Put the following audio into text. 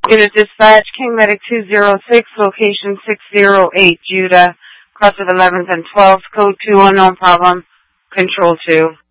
Unit Dispatch, King Medic 206, location 608, Judah, cross of 11th and 12th, code 2 unknown problem, control 2.